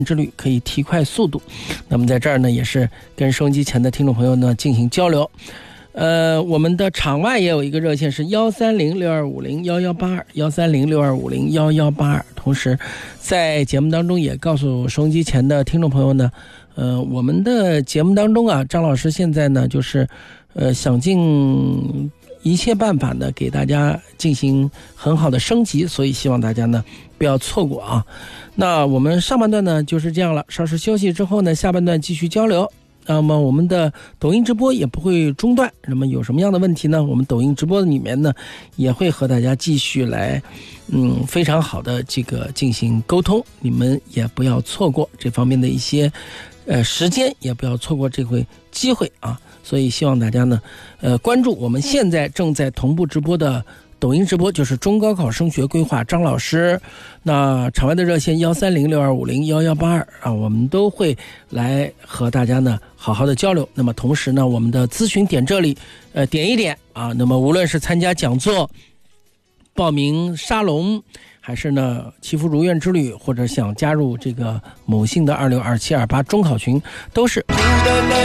之旅可以提快速度。那么在这儿呢，也是跟收音机前的听众朋友呢进行交流。我们的场外也有一个热线是13062501182，13062501182。同时，在节目当中也告诉收音机前的听众朋友呢，我们的节目当中啊，张老师现在呢就是想尽一切办法呢给大家进行很好的升级，所以希望大家呢不要错过啊。那我们上半段呢就是这样了，稍事休息之后呢，下半段继续交流。那么我们的抖音直播也不会中断，那么有什么样的问题呢，我们抖音直播里面呢也会和大家继续来非常好的这个进行沟通，你们也不要错过这方面的一些时间，也不要错过这回机会啊。所以希望大家呢关注我们现在正在同步直播的抖音直播，就是中高考升学规划张老师。那场外的热线13062501182啊，我们都会来和大家呢好好的交流。那么同时呢，我们的咨询点这里点一点啊。那么无论是参加讲座、报名沙龙，还是呢祈福如愿之旅，或者想加入这个某信的262728中考群，都是